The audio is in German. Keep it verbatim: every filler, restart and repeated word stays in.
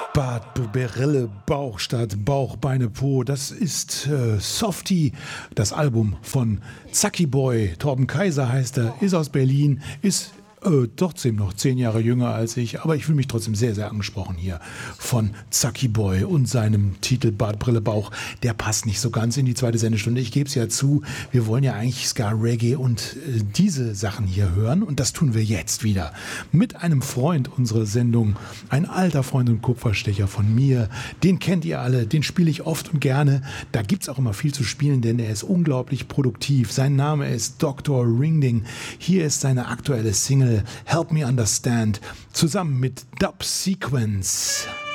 Bart, Berille, Bauch statt Bauch, Beine, Po. Das ist äh, Softie, das Album von Zacki Boy. Torben Kaiser heißt er, ist aus Berlin, ist Äh, trotzdem noch zehn Jahre jünger als ich, aber ich fühle mich trotzdem sehr, sehr angesprochen hier von Zacki Boy und seinem Titel Bart, Brille, Bauch. Der passt nicht so ganz in die zweite Sendestunde. Ich gebe es ja zu, wir wollen ja eigentlich Ska, Reggae und äh, diese Sachen hier hören und das tun wir jetzt wieder mit einem Freund unserer Sendung, ein alter Freund und Kupferstecher von mir. Den kennt ihr alle, den spiele ich oft und gerne. Da gibt es auch immer viel zu spielen, denn er ist unglaublich produktiv. Sein Name ist Doktor Ringding. Hier ist seine aktuelle Single Help Me Understand, zusammen mit Dub Sequence.